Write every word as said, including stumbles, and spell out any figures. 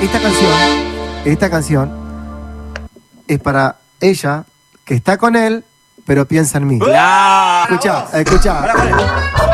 esta canción, esta canción es para ella que está con él, pero piensa en mí. ¡Ah! Escuchá, escuchá.